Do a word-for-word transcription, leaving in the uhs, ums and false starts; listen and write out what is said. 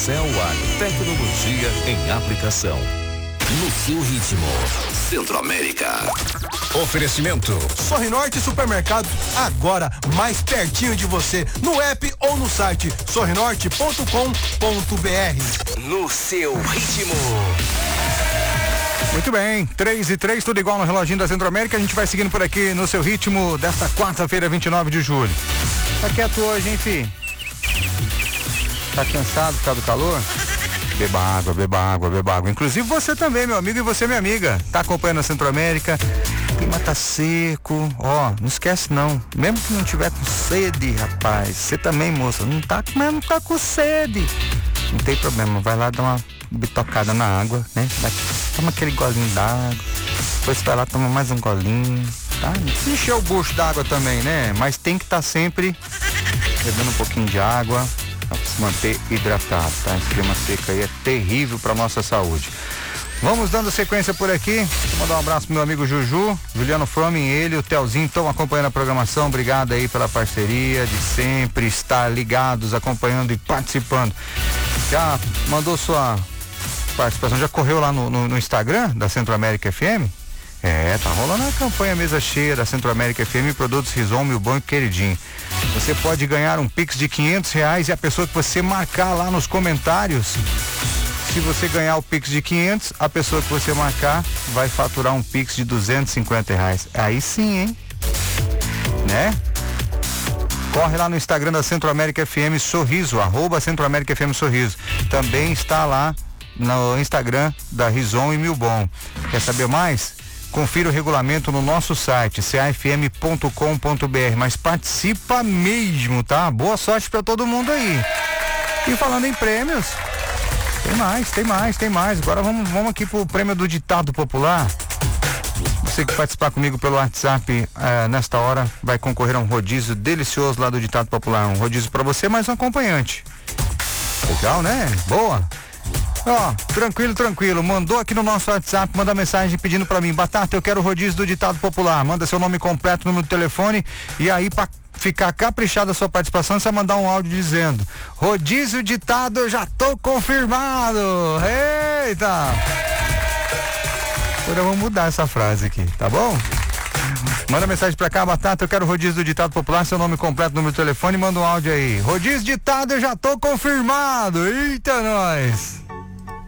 Cell A, tecnologia em aplicação. No seu ritmo, Centro-América. Oferecimento Sorrinorte Supermercado, agora mais pertinho de você, no app ou no site sorrinorte ponto com ponto br. No seu ritmo. Muito bem, três e três, tudo igual no reloginho da Centro-América. A gente vai seguindo por aqui no seu ritmo desta quarta-feira, vinte e nove de julho. Tá quieto hoje, hein, fi? Tá cansado por causa do calor? Beba água, beba água, beba água. Inclusive você também, meu amigo, e você, minha amiga. Tá acompanhando a Centro-América. O clima tá seco. Ó, não esquece não. Mesmo que não tiver com sede, rapaz. Você também, moça. Não tá, mas não tá com sede. Não tem problema. Vai lá dar uma bitocada na água, né? Vai, toma aquele golinho d'água. Depois vai lá, toma mais um golinho. Tá? Não precisa encher o bucho d'água também, né? Mas tem que estar tá sempre bebendo um pouquinho de água para se manter hidratado, tá? Esse clima seco aí é terrível para nossa saúde. Vamos dando sequência por aqui. Vou mandar um abraço pro meu amigo Juju, Juliano Fromin, ele e o Telzinho estão acompanhando a programação. Obrigado aí pela parceria de sempre estar ligados, acompanhando e participando. Já mandou sua participação, já correu lá no, no, no Instagram da Centro-América F M? É, tá rolando a campanha Mesa Cheia da Centro-América F M, produtos Rison, Milbon e Queridinho. Você pode ganhar um Pix de quinhentos reais e a pessoa que você marcar lá nos comentários, se você ganhar o Pix de quinhentos, a pessoa que você marcar vai faturar um Pix de duzentos e cinquenta reais. Aí sim, hein? Né? Corre lá no Instagram da Centro-América F M Sorriso, arroba Centro-América F M Sorriso. Também está lá no Instagram da Rison e Milbon. Quer saber mais? Confira o regulamento no nosso site, c a f m ponto com ponto b r, mas participa mesmo, tá? Boa sorte pra todo mundo aí. E falando em prêmios, tem mais, tem mais, tem mais. Agora vamos, vamos aqui pro prêmio do ditado popular. Você que participar comigo pelo WhatsApp eh, nesta hora vai concorrer a um rodízio delicioso lá do ditado popular. Um rodízio pra você, mais um acompanhante. Legal, né? Boa. Ó, tranquilo, tranquilo. Mandou aqui no nosso WhatsApp, manda mensagem pedindo pra mim: Batata, eu quero o rodízio do ditado popular. Manda seu nome completo, número de telefone, e aí pra ficar caprichada a sua participação, você vai mandar um áudio dizendo: rodízio ditado, eu já tô confirmado. Eita! Agora vamos mudar essa frase aqui, tá bom? Manda mensagem pra cá: Batata, eu quero o rodízio do ditado popular, seu nome completo, número de telefone, manda um áudio aí: rodízio ditado, eu já tô confirmado. Eita, nós!